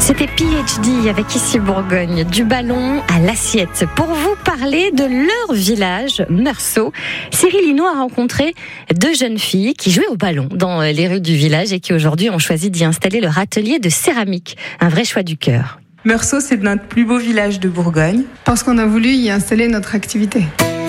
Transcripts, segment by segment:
C'était PhD avec Ici Bourgogne, du ballon à l'assiette. Pour vous parler de leur village, Meursault, Cyril Hinault a rencontré deux jeunes filles qui jouaient au ballon dans les rues du village et qui aujourd'hui ont choisi d'y installer leur atelier de céramique. Un vrai choix du cœur. Meursault, c'est notre plus beau village de Bourgogne. Parce qu'on a voulu y installer notre activité.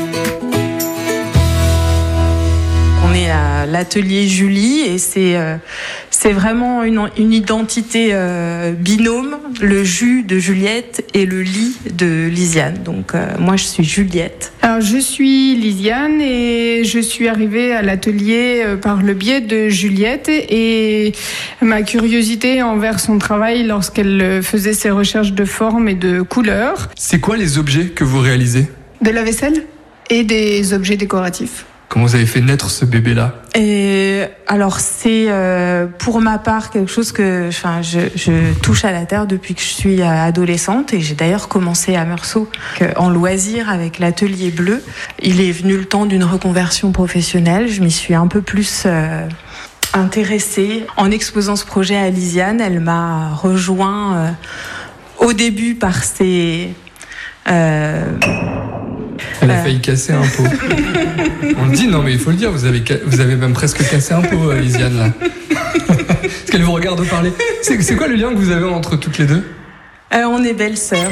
On est à l'atelier Julie et c'est vraiment une identité binôme, le jus de Juliette et le lit de Lisiane. Donc moi je suis Juliette. Alors je suis Lisiane et je suis arrivée à l'atelier par le biais de Juliette et ma curiosité envers son travail lorsqu'elle faisait ses recherches de forme et de couleurs. C'est quoi les objets que vous réalisez ? De la vaisselle et des objets décoratifs. Comment vous avez fait naître ce bébé-là ? Et alors c'est pour ma part quelque chose que je touche à la terre depuis que je suis adolescente et j'ai d'ailleurs commencé à Meursault en loisir avec l'atelier bleu. Il est venu le temps d'une reconversion professionnelle, je m'y suis un peu plus intéressée. En exposant ce projet à Lisiane, elle m'a rejoint au début par ses... Elle a failli casser un pot. On le dit, non mais il faut le dire, vous avez même presque cassé un pot, Lisiane, là. Parce qu'elle vous regarde parler. C'est quoi le lien que vous avez entre toutes les deux ? On est belles-sœurs.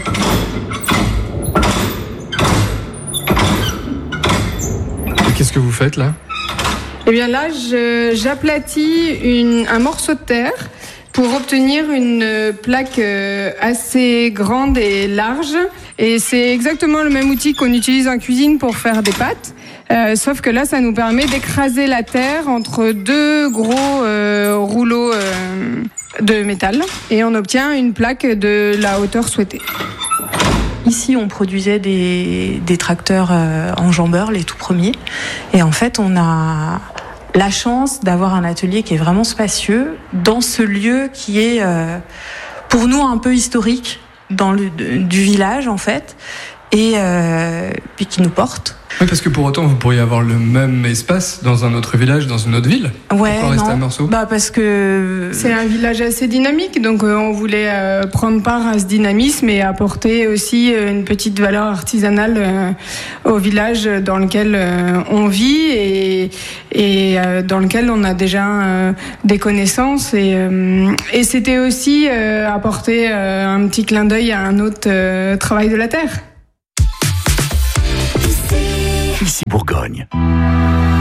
Et qu'est-ce que vous faites, là ? Eh bien là, j'aplatis un morceau de terre pour obtenir une plaque assez grande et large. Et c'est exactement le même outil qu'on utilise en cuisine pour faire des pâtes. Sauf que là, ça nous permet d'écraser la terre entre deux gros rouleaux de métal. Et on obtient une plaque de la hauteur souhaitée. Ici, on produisait des tracteurs enjambeurs, les tout premiers. Et en fait, on a la chance d'avoir un atelier qui est vraiment spacieux dans ce lieu qui est pour nous un peu historique du village en fait et puis qui nous porte. Oui, parce que pour autant vous pourriez avoir le même espace dans un autre village, dans une autre ville. Ouais, pourquoi rester à Meursault ? Parce que c'est un village assez dynamique, donc on voulait prendre part à ce dynamisme et apporter aussi une petite valeur artisanale au village dans lequel on vit et dans lequel on a déjà des connaissances et c'était aussi apporter un petit clin d'œil à un autre travail de la terre. Ici Bourgogne.